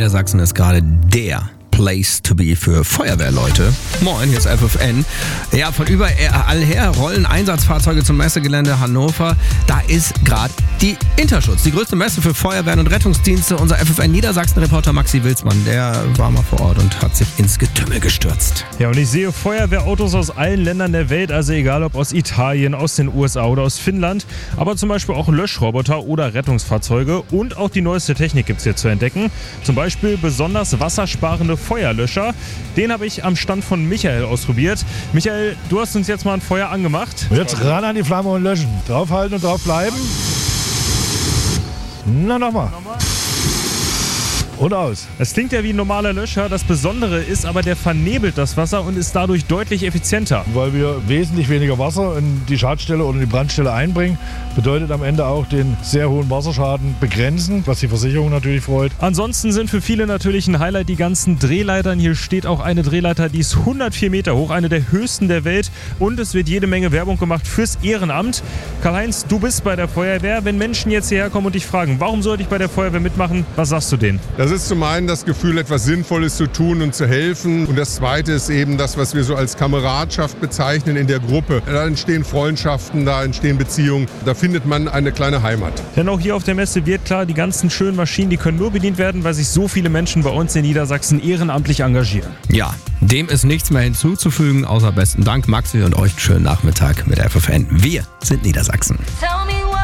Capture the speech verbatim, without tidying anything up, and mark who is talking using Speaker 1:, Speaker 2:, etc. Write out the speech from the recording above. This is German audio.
Speaker 1: Niedersachsen ist gerade der Place to be für Feuerwehrleute. Moin, hier ist F F N. Ja, von überall her rollen Einsatzfahrzeuge zum Messegelände Hannover. Da ist gerade die Interschutz, die größte Messe für Feuerwehren und Rettungsdienste. Unser F F N Niedersachsen-Reporter Maxi Wilsmann, der war mal vor Ort und hat sich ins Getümmel gestürzt.
Speaker 2: Ja, und ich sehe Feuerwehrautos aus allen Ländern der Welt, also egal ob aus Italien, aus den U S A oder aus Finnland, aber zum Beispiel auch Löschroboter oder Rettungsfahrzeuge und auch die neueste Technik gibt es hier zu entdecken. Zum Beispiel besonders wassersparende Feuerlöscher. Den habe ich am Stand von Michael ausprobiert. Michael, du hast uns jetzt mal ein Feuer angemacht.
Speaker 3: Jetzt ran an die Flamme und löschen. Draufhalten und drauf bleiben. Na, nochmal. Und aus.
Speaker 2: Es klingt ja wie ein normaler Löscher. Das Besondere ist aber, der vernebelt das Wasser und ist dadurch deutlich effizienter.
Speaker 3: Weil wir wesentlich weniger Wasser in die Schadstelle oder die Brandstelle einbringen, bedeutet am Ende auch den sehr hohen Wasserschaden begrenzen, was die Versicherung natürlich freut.
Speaker 2: Ansonsten sind für viele natürlich ein Highlight die ganzen Drehleitern. Hier steht auch eine Drehleiter, die ist hundertvier Meter hoch, eine der höchsten der Welt. Und es wird jede Menge Werbung gemacht fürs Ehrenamt. Karl-Heinz, du bist bei der Feuerwehr. Wenn Menschen jetzt hierher kommen und dich fragen, warum sollte ich bei der Feuerwehr mitmachen, was sagst du denen?
Speaker 4: Das ist zum einen das Gefühl, etwas Sinnvolles zu tun und zu helfen. Und das Zweite ist eben das, was wir so als Kameradschaft bezeichnen in der Gruppe. Da entstehen Freundschaften, da entstehen Beziehungen. Da findet man eine kleine Heimat.
Speaker 2: Denn auch hier auf der Messe wird klar, die ganzen schönen Maschinen, die können nur bedient werden, weil sich so viele Menschen bei uns in Niedersachsen ehrenamtlich engagieren.
Speaker 1: Ja, dem ist nichts mehr hinzuzufügen, außer besten Dank Maxi und euch einen schönen Nachmittag mit F F N. Wir sind Niedersachsen.
Speaker 5: Tell me